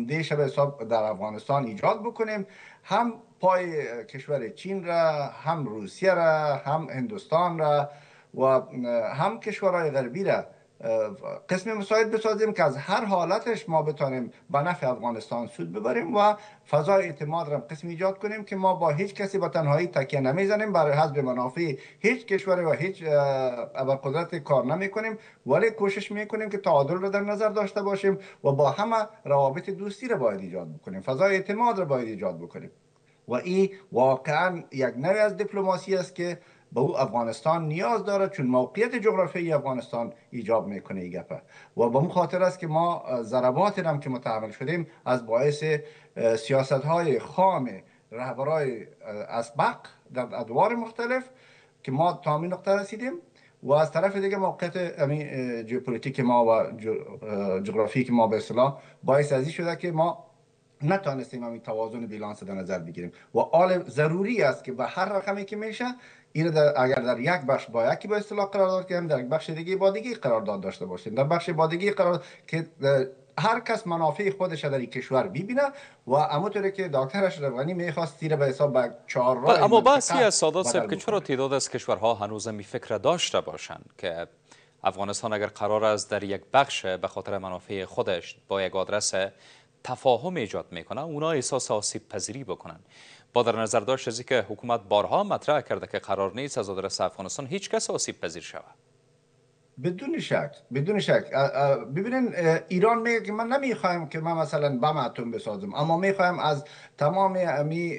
عمده به حساب در افغانستان ایجاد بکنیم، هم پای کشور چین را، هم روسیه را، هم هندوستان را و هم کشورهای غربی را قسم مساعد بسازیم که از هر حالتش ما بتانیم به نفع افغانستان سود ببریم و فضای اعتماد را قسم ایجاد کنیم که ما با هیچ کسی با تنهایی تکیه نمیزنیم، برای حسب منافع هیچ کشوری و هیچ ابرقدرت کار نمی کنیم، ولی کوشش می کنیم که تعادل را در نظر داشته باشیم و با همه روابط دوستی را باید ایجاد بکنیم، فضای اعتماد را باید ایجاد بکنیم و این واقعا یک نوع از دیپلماسی است که به او افغانستان نیاز داره، چون موقعیت جغرافیایی افغانستان ایجاب میکنه این گپه و به اون خاطر است که ما ضربات هم که متحمل شدیم از باعث سیاست های خام رهبرای اسبق در ادوار مختلف که ما تا همین نقطه رسیدیم و از طرف دیگه موقعیت ژئوپلیتیک ما و جغرافیک ما به اصطلاح باعث ازی شده که ما نتانستیم همین توازن بیلانس در نظر بگیریم و آل ضروری است که به هر رقمی که میشه این اگر در یک بخش با یکی به اصطلاح قرارداد کنیم، در یک بخش دیگه با دیگه قرارداد داشته باشیم، در بخش با دیگه قرار که هر کس منافع خودش در این کشور ببینه و همونطوری که دکتر اشرف غنی میخواست تیر به حساب به چهار راه اما بحثی از سادات صاحب که چرا تعداد از کشورها هنوز می فکر داشته باشند که افغانستان اگر قرار است در یک بخش به خاطر منافع خودش با یک آدرس تفاهم ایجاد میکنه اونا احساس آسیب پذیری بکنن، با در نظر داشت از که حکومت بارها مطرح کرده که قرار نیست از آدرس افغانستان هیچ کس آسیب پذیر شود؟ بدون شک ببینین ایران میگه که من نمیخوایم که من مثلا بم اتم بسازم، اما میخوایم از تمام امی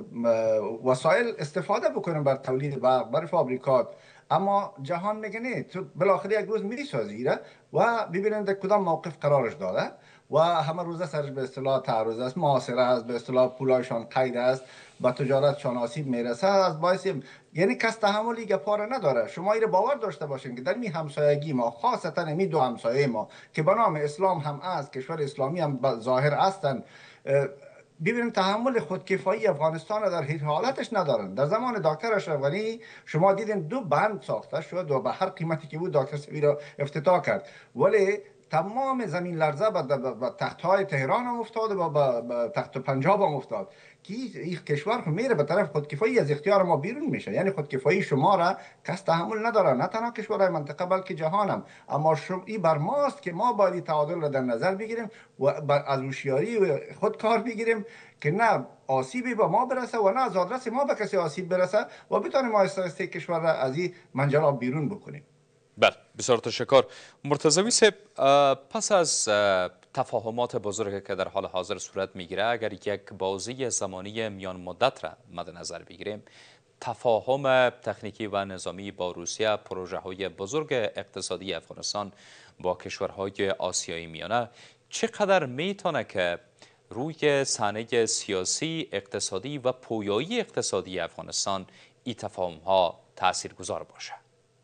وسایل استفاده بکنیم بر تولید برق، بر فابریکات، اما جهان میگه نه، تو بالاخره یک روز میسازی و ببینید در کدام موقف قرارش داده و همه روزه سرش به اصطلاح تعرض است، محاصره است، به اصطلاح پولایشان قید است، با تجارتشان آسیب میرسه، از باعث یعنی کس تحملی گپا را نداره. شما این باور داشته باشین که در می همسایگی ما، خاصتا می دو همسایه ما که به نام اسلام هم است، کشور اسلامی هم ظاهر هستند، ببینید تحمل خودکفایی افغانستان را در هیچ حالتش ندارن. در زمان دکتر اشرف غنی شما دیدین 2 بند ساخته شد و به هر قیمتی که بود دکتر سوی را افتتاح کرد، ولی تمام زمین لرزه به تختهای تهران هم افتاد و به تخت پنجاب هم افتاد که این کشور میره به طرف خودکفایی، از اختیار ما بیرون میشه. یعنی خودکفایی شما را کس تحمل نداره، نه تنها کشورهای منطقه بلکه جهانم. اما این بر ماست که ما باید تعادل را در نظر بگیریم و از هوشیاری خود کار بگیریم که نه آسیبی به ما برسه و نه از آدرس ما به کسی آسیب برسه و بتونیم آهسته کشور را از این منجلاب بیرون بکنیم. بله، بسیار تشکر. مرتضوی صاحب، پس از تفاهمات بزرگی که در حال حاضر صورت میگیره، اگر یک بازی زمانی میان مدت را مد نظر بگیریم، تفاهم تکنیکی و نظامی با روسیه، پروژه های بزرگ اقتصادی افغانستان با کشورهای آسیایی میانه، چقدر میتونه که روی صحنه سیاسی، اقتصادی و پویایی اقتصادی افغانستان این تفاهم ها تاثیرگذار باشه؟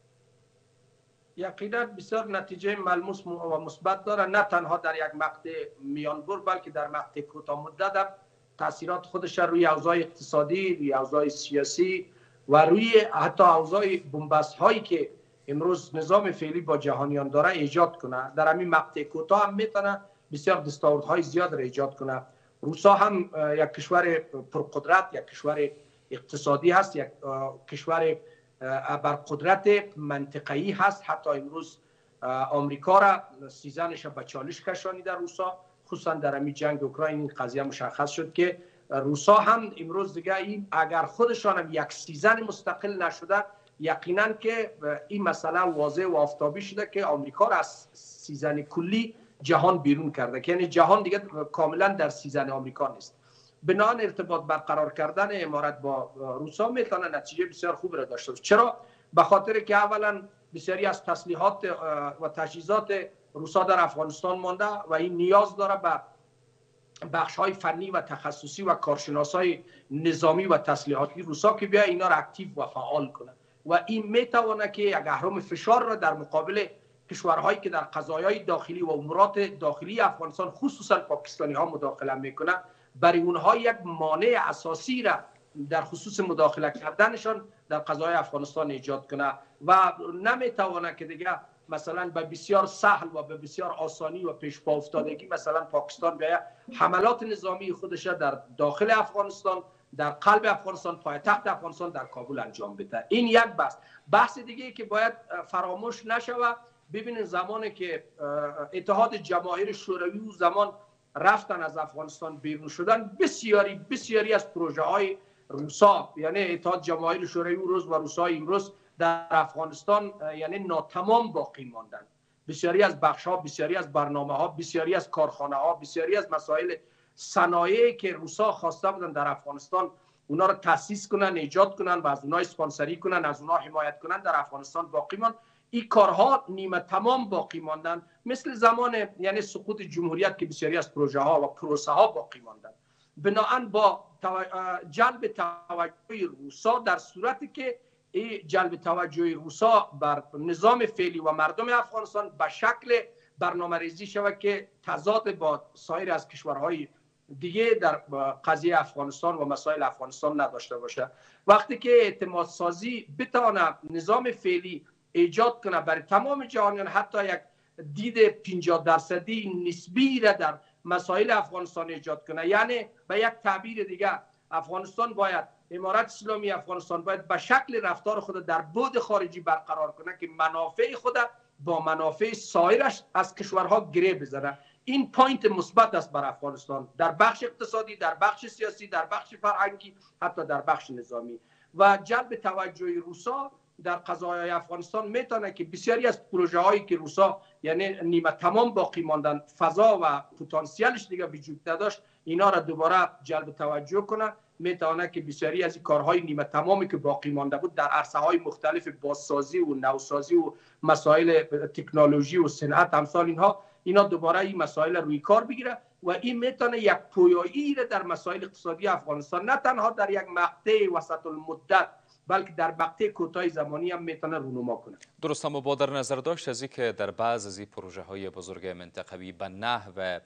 یقینا بسیار نتیجه ملموس و مثبت داره، نه تنها در یک مقطع میانبر بلکه در مقطع کوتاه مدت هم تاثیرات خودش روی اوضاع اقتصادی، روی اوضاع سیاسی و روی حتی اوضاع بنبست هایی که امروز نظام فعلی با جهانیان داره ایجاد کنه. در همین مقطع کوتاه هم میتونه بسیار دستاوردهای زیاد را ایجاد کنه. روسا هم یک کشور پرقدرت، یک کشور اقتصادی هست، یک کشور بر قدرت منطقه‌ای هست. حتی امروز آمریکا را سیزنش به چالش کشانیده روسا، خصوصا در همین جنگ اوکراین این قضیه مشخص شد که روسا هم امروز دیگه اگر خودشان هم یک سیزن مستقل نشده، یقینا که این مسئله واضح و آفتابی شده که آمریکا را از سیزن کلی جهان بیرون کرده، که یعنی جهان دیگه کاملا در سیزن آمریکا نیست. بنان ارتباط برقرار کردن امارات با روسا میتونه نتیجه بسیار خوب را داشته باشه. چرا؟ به خاطر که اولا بسیاری از تسلیحات و تجهیزات روسا در افغانستان مانده و این نیاز داره به بخش‌های فنی و تخصصی و کارشناسای نظامی و تسلیحاتی روسا که بیا اینا را اکتیو و فعال کنه و این میتونه که یک اهرم فشار را در مقابل کشورهایی که در قضایای داخلی و امورات داخلی افغانستان خصوصا پاکستانی ها مداخله میکنه، برای اونها یک مانع اساسی را در خصوص مداخله کردنشان در قضای افغانستان ایجاد کنه و نمیتونه که دیگه مثلا به بسیار سهل و به بسیار آسانی و پیش پا افتادگی مثلا پاکستان بیاید حملات نظامی خودش در داخل افغانستان، در قلب افغانستان، پایتخت افغانستان در کابل انجام بده. این یک بحث دیگه که باید فراموش نشود. ببینید زمانی که اتحاد جماهیر شوروی و زمان رفتن از افغانستان بیرون شدن، بسیاری از پروژه های روسا، یعنی اتحاد جماهیر شوروی روز و روسای امروز در افغانستان یعنی ناتمام باقی ماندن. بسیاری از بخش ها، بسیاری از برنامه ها، بسیاری از کارخانه ها، بسیاری از مسائل صنایعی که روسا خواسته بودن در افغانستان اونا رو تاسیس کنن، ایجاد کنن و از اونها اسپانسری کنن، از اونها حمایت کنن، در افغانستان باقی ماند. این کارها نیمه تمام باقی ماندن، مثل زمان یعنی سقوط جمهوریت که بسیاری از پروژه ها و پروسه ها باقی ماندن. بنابراین با جلب توجه روسا، در صورتی که جلب توجه روسا بر نظام فعلی و مردم افغانستان به شکل برنامه ریزی شود که تضاد با سایر از کشورهای دیگه در قضیه افغانستان و مسائل افغانستان نداشته باشه، وقتی که اعتماد سازی بتونه نظام فعلی ایجاد کنه برای تمام جهانیان، حتی یک دید 50% نسبی را در مسائل افغانستان ایجاد کنه، یعنی به یک تعبیر دیگه افغانستان باید، امارت اسلامی افغانستان باید به شکل رفتار خود در بعد خارجی برقرار کنه که منافع خود با منافع سایرش از کشورها گره بزنه. این پوینت مثبت است بر افغانستان در بخش اقتصادی، در بخش سیاسی، در بخش فرهنگی، حتی در بخش نظامی. و جلب توجه روسا در قضایای افغانستان میتونه که بسیاری از پروژه هایی که روسا یعنی نیمه تمام باقی ماندن، فضا و پتانسیلش دیگه وجود نداشت، اینا را دوباره جلب توجه کنه. میتونه که بسیاری از این کارهای نیمه تمامی که باقی مانده بود در عرصه های مختلف بازسازی و نوسازی و مسائل تکنولوژی و صنعت امثال اینا دوباره این مسائل روی کار بگیره و این میتونه یک پویایی را در مسائل اقتصادی افغانستان نه تنها در یک مقطع وسط المدت بلکه در مقطع کوتاه زمانی هم میتونه رونما کنه. درست، اما با در نظر داشت از که در بعض از این پروژه های بزرگ منطقوی به نحو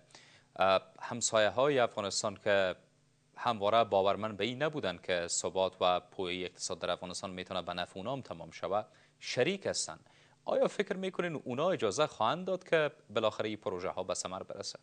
همسایه های افغانستان که همواره باورمند به این نبودن که ثبات و پویایی اقتصاد در افغانستان میتونه به نفع اونام تمام شود، شریک هستن، آیا فکر میکنین اونا اجازه خواهند داد که بالاخره این پروژه ها به ثمر برسه؟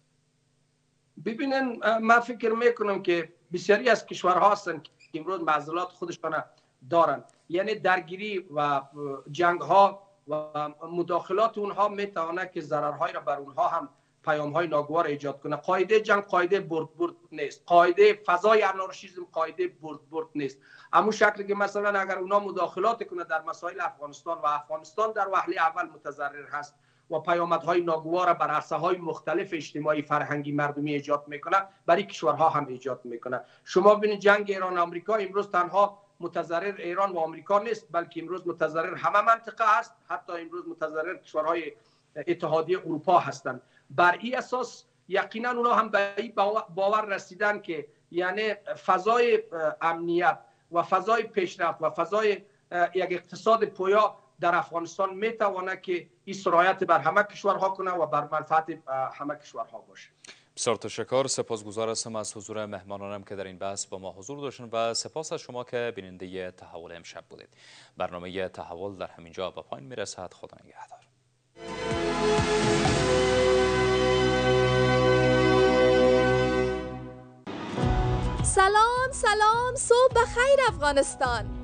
ببینن، من فکر میکنم که بسیاری از کشورها هستن که امروز معضلات خودشان دارن، یعنی درگیری و جنگ ها و مداخلات اونها میتونه که ضررهای را بر اونها هم پیام‌های ناگوار ایجاد کنه. قاعده جنگ قاعده برد نیست، قاعده فضای آنارشیسم قاعده برد نیست. همون شکلی که مثلا اگر اونا مداخلات کنه در مسائل افغانستان و افغانستان در وهله اول متضرر هست و پیامدهای ناگوار بر عرصه‌های مختلف اجتماعی، فرهنگی، مردمی ایجاد میکنه، برای کشورها هم ایجاد میکنه. شما ببینید جنگ ایران آمریکا امروز تنها متضرر ایران و آمریکا نیست، بلکه امروز متضرر همه منطقه است، حتی امروز متضرر کشورهای اتحادیه اروپا هستند. بر این اساس یقینا اونا هم به این باور رسیدن که یعنی فضای امنیت و فضای پیشرفت و فضای یک اقتصاد پویا در افغانستان میتونه که این سرایت بر همه کشورها کنه و بر منفعت همه کشورها باشه. بسیار تشکر، سپاسگزار هستم از حضور مهمانانم که در این بحث با ما حضور داشتن و سپاس از شما که بیننده تحول امشب بودید. برنامه تحول در همینجا به پایان میرسد. خدا نگهدار. سلام، صبح بخیر افغانستان.